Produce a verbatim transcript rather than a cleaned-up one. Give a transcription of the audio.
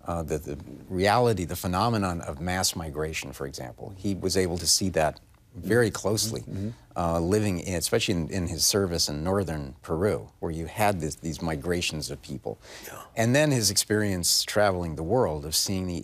uh, the, the reality, the phenomenon of mass migration, for example. He was able to see that very closely, mm-hmm. uh, living, in, especially in, in his service in northern Peru, where you had this, these migrations of people. Yeah. And then his experience traveling the world, of seeing the